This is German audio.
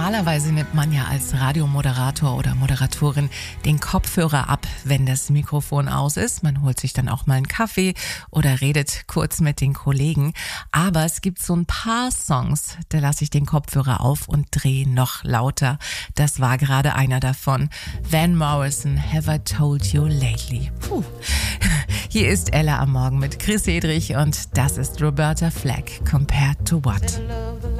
Normalerweise nimmt man ja als Radiomoderator oder Moderatorin den Kopfhörer ab, wenn das Mikrofon aus ist. Man holt sich dann auch mal einen Kaffee oder redet kurz mit den Kollegen. Aber es gibt so ein paar Songs, da lasse ich den Kopfhörer auf und drehe noch lauter. Das war gerade einer davon. Van Morrison, Have I Told You Lately? Puh. Hier ist Ella am Morgen mit Chris Hedrich und das ist Roberta Flack, Compared to What?